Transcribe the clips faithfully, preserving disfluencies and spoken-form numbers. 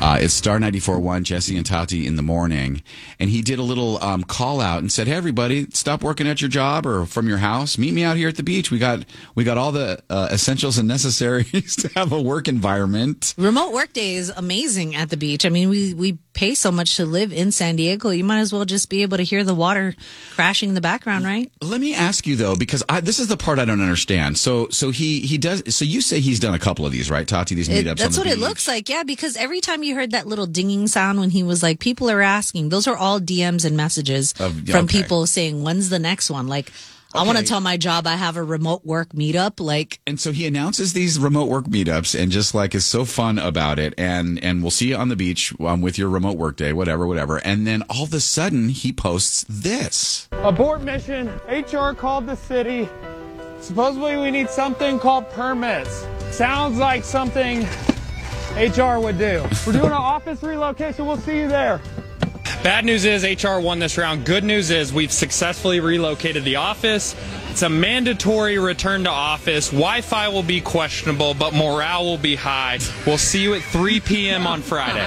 Uh, it's Star ninety-four point one, Jesse and Tati in the morning. And he did a little um, call out and said, hey, everybody, stop working at your job or from your house. Meet me out here at the beach. We got we got all the uh, essentials and necessaries to have a work environment. Remote work day is amazing at the beach. I mean, we, we pay so much to live in San Diego. You might as well just be able to hear the water crashing in the background, right? Let me ask you, though, because I, this is the part I don't understand. So so he, he does. So you say he's done a couple of these, right, Tati? These meetups It, on that's the what beach? it looks like, yeah, because every time you heard that little dinging sound when he was like, people are asking, those are all D Ms and messages Of- from okay. people saying, when's the next one? Like, I want to Okay. tell my job I have a remote work meetup. Like, And so he announces these remote work meetups and just like is so fun about it. And and we'll see you on the beach um, with your remote work day, whatever, whatever. And then all of a sudden he posts this. Abort mission. H R called the city. Supposedly we need something called permits. Sounds like something H R would do. We're doing an office relocation. We'll see you there. Bad news is H R won this round. Good news is we've successfully relocated the office. It's a mandatory return to office. Wi-Fi will be questionable, but morale will be high. We'll see you at three p.m. on Friday.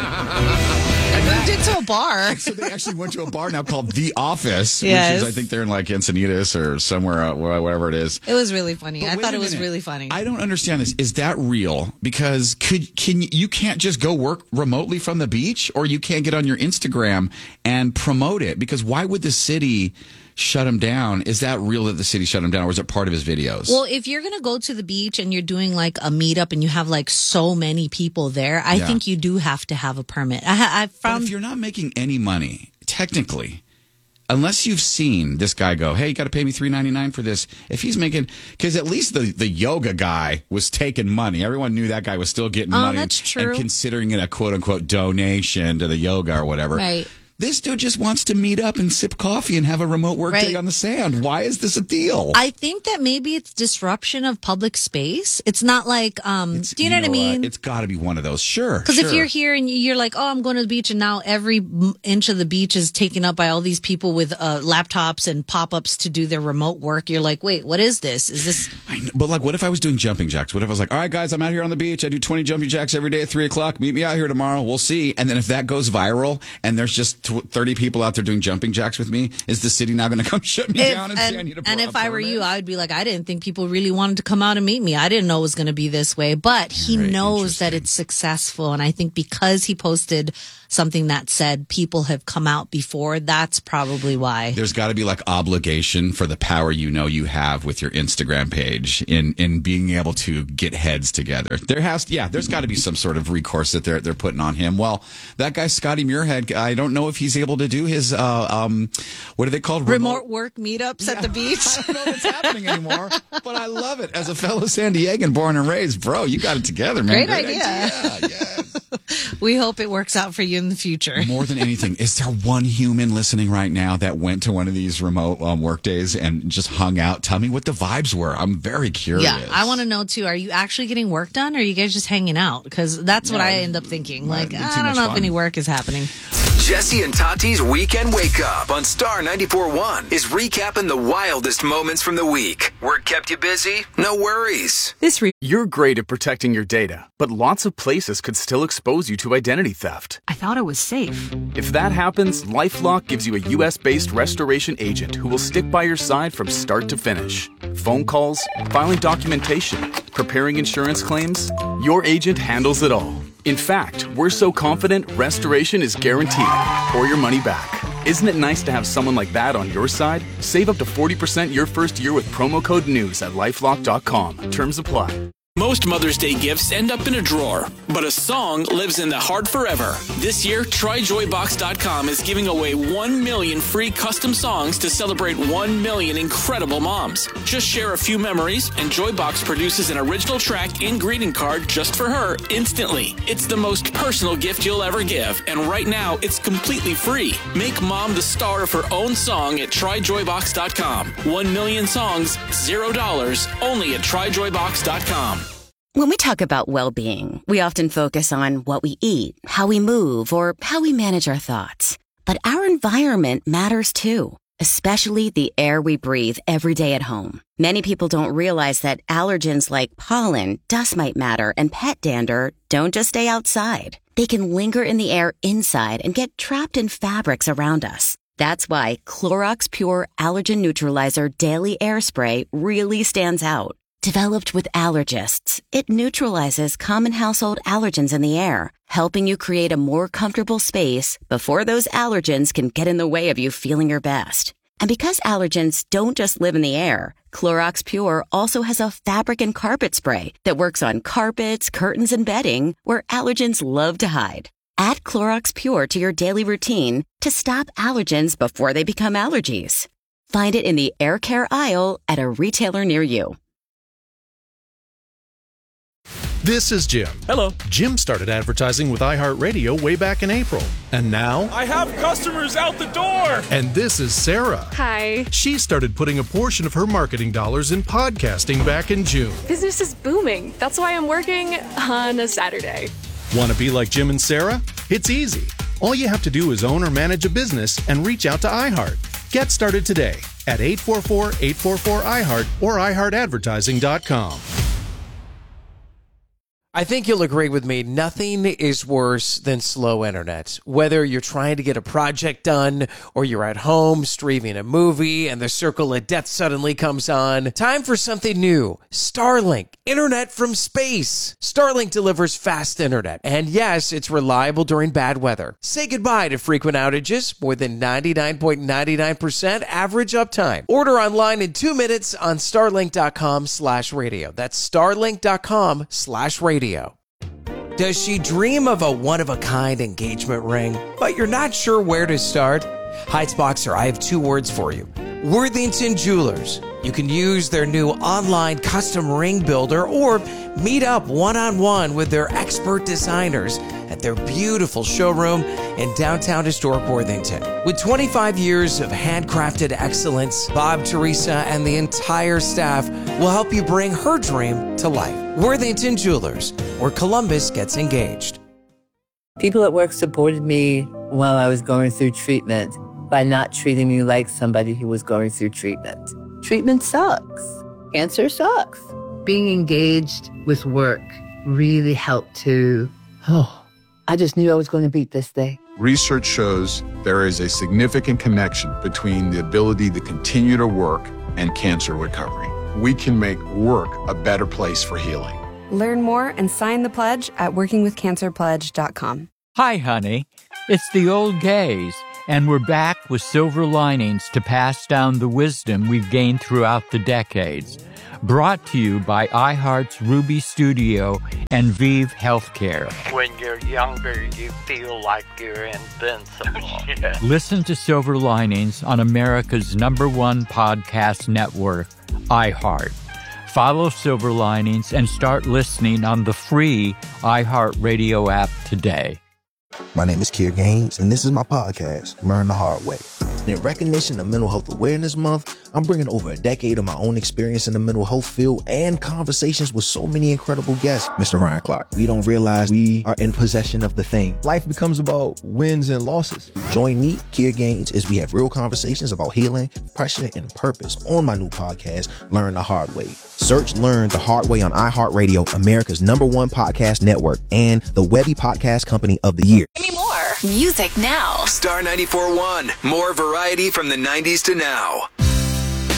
I moved into a bar. So they actually went to a bar now called The Office, Yes. which is, I think they're in like Encinitas or somewhere, uh, wherever it is. It was really funny. But I wait thought a it was minute. really funny. I don't understand this. Is that real? Because could can you, you can't just go work remotely from the beach, or you can't get on your Instagram and promote it? Because why would the city shut him down? Is that real that the city shut him down, or is it part of his videos? Well, if you're going to go to the beach and you're doing like a meetup and you have like so many people there, I Yeah. think you do have to have a permit. I, ha- I But found if you're not making any money, technically, unless you've seen this guy go, hey, you got to pay me three ninety-nine for this. If he's making, because at least the, the yoga guy was taking money. Everyone knew that guy was still getting Oh, money that's true. and considering it a quote unquote donation to the yoga or whatever. Right. This dude just wants to meet up and sip coffee and have a remote work day Right. on the sand. Why is this a deal? I think that maybe it's disruption of public space. It's not like, um, It's- do you know, what I mean? It's got to be one of those. Sure. Because sure. if you're here and you're like, oh, I'm going to the beach, and now every m- inch of the beach is taken up by all these people with uh, laptops and pop-ups to do their remote work, you're like, wait, what is this? Is this? I know, but like, what if I was doing jumping jacks? What if I was like, all right, guys, I'm out here on the beach. I do twenty jumping jacks every day at three o'clock. Meet me out here tomorrow. We'll see. And then if that goes viral and there's just tw- thirty people out there doing jumping jacks with me, is the city now going to come shut me If- down and, and say I need a and a if I were permit? you, I would be like, I didn't think people really wanted to come out and meet me. I didn't know it was going to be this way. But he Right, knows that interesting. it's successful. And I think because he posted something that said people have come out before, that's probably why. There's got to be like obligation for the power you know you have with your Instagram page in in being able to get heads together. There has, yeah, there's got to be some sort of recourse that they're they're putting on him. Well, that guy Scotty Muirhead, I don't know if he's able to do his uh um what are they called? Remote work meetups at the beach. I don't know if it's happening anymore, but I love it. As a fellow San Diegan, born and raised, bro, you got it together, man. Great idea. Yes. We hope it works out for you in the future. More than anything, is there one human listening right now that went to one of these remote um, work days and just hung out? Tell me what the vibes were. I'm very curious. Yeah, I want to know too. Are you actually getting work done, or are you guys just hanging out? Because that's what Yeah, I end up thinking. might Like, be too I don't much know if fun. any work is happening. Jesse and Tati's Weekend Wake Up on Star ninety-four point one is recapping the wildest moments from the week. Work kept you busy? No worries. This re- You're great at protecting your data, but lots of places could still expose you to identity theft. I thought it was safe. If that happens, LifeLock gives you a U S-based restoration agent who will stick by your side from start to finish. Phone calls, filing documentation, preparing insurance claims, your agent handles it all. In fact, we're so confident restoration is guaranteed or your money back. Isn't it nice to have someone like that on your side? Save up to forty percent your first year with promo code NEWS at lifelock dot com. Terms apply. Most Mother's Day gifts end up in a drawer, but a song lives in the heart forever. This year, Try Joy Box dot com is giving away one million free custom songs to celebrate one million incredible moms. Just share a few memories, and Joybox produces an original track and greeting card just for her instantly. It's the most personal gift you'll ever give, and right now, it's completely free. Make mom the star of her own song at Try Joy Box dot com. One million songs, zero dollars, only at Try Joy Box dot com. When we talk about well-being, we often focus on what we eat, how we move, or how we manage our thoughts. But our environment matters too. especially the air we breathe every day at home. Many people don't realize that allergens like pollen, dust mite matter, and pet dander don't just stay outside. They can linger in the air inside and get trapped in fabrics around us. That's why Clorox Pure Allergen Neutralizer Daily Air Spray really stands out. Developed with allergists, it neutralizes common household allergens in the air, helping you create a more comfortable space before those allergens can get in the way of you feeling your best. And because allergens don't just live in the air, Clorox Pure also has a fabric and carpet spray that works on carpets, curtains, and bedding where allergens love to hide. Add Clorox Pure to your daily routine to stop allergens before they become allergies. Find it in the air care aisle at a retailer near you. This is Jim. Hello. Jim started advertising with iHeartRadio way back in April. And now... I have customers out the door! And this is Sarah. Hi. She started putting a portion of her marketing dollars in podcasting back in June. Business is booming. That's why I'm working on a Saturday. Want to be like Jim and Sarah? It's easy. All you have to do is own or manage a business and reach out to iHeart. Get started today at eight four four, eight four four, I heart or i heart advertising dot com. I think you'll agree with me, nothing is worse than slow internet. Whether you're trying to get a project done or you're at home streaming a movie and the circle of death suddenly comes on, time for something new. Starlink, internet from space. Starlink delivers fast internet. And yes, it's reliable during bad weather. Say goodbye to frequent outages, more than ninety-nine point nine nine percent average uptime. Order online in two minutes on starlink.com slash radio. That's starlink.com slash radio. Does she dream of a one-of-a-kind engagement ring, but you're not sure where to start? Heights Boxer, I have two words for you. Worthington Jewelers. You can use their new online custom ring builder or meet up one-on-one with their expert designers at their beautiful showroom in downtown historic Worthington. With twenty-five years of handcrafted excellence, Bob, Teresa, and the entire staff will help you bring her dream to life. Worthington Jewelers, where Columbus gets engaged. People at work supported me while I was going through treatment by not treating me like somebody who was going through treatment. Treatment sucks. Cancer sucks. Being engaged with work really helped to, oh, I just knew I was going to beat this thing. Research shows there is a significant connection between the ability to continue to work and cancer recovery. We can make work a better place for healing. Learn more and sign the pledge at working with cancer pledge dot com. Hi, honey. It's the old gays, and we're back with silver linings to pass down the wisdom we've gained throughout the decades. Brought to you by iHeart's Ruby Studio and Vive Healthcare. When you're younger, you feel like you're invincible. Yeah. Listen to Silver Linings on America's number one podcast network, iHeart. Follow Silver Linings and start listening on the free iHeartRadio app today. My name is Kier Gaines, and this is my podcast, Learn the Hard Way. In recognition of Mental Health Awareness Month, I'm bringing over a decade of my own experience in the mental health field and conversations with so many incredible guests. Mister Ryan Clark, we don't realize we are in possession of the thing. Life becomes about wins and losses. Join me, Kier Gaines, as we have real conversations about healing, pressure, and purpose on my new podcast, Learn the Hard Way. Search Learn the Hard Way on iHeartRadio, America's number one podcast network, and the Webby Podcast Company of the Year. Give me more music now. Star ninety-four point one. More variety from the nineties to now.